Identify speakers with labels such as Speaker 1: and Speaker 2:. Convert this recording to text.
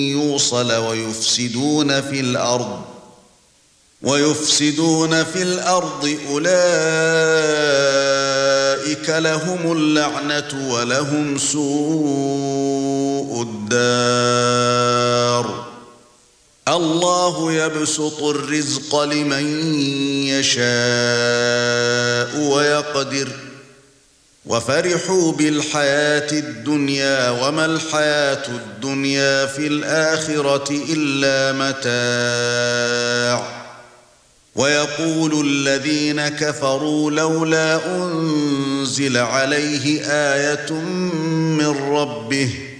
Speaker 1: يوصل ويفسدون في الأرض أولئك لهم اللعنة ولهم سوء الدار. الله يبسط الرزق لمن يشاء ويقدر وفرحوا بالحياة الدنيا وما الحياة الدنيا في الآخرة إلا متاع. ويقول الذين كفروا لولا أنزل عليه آية من ربه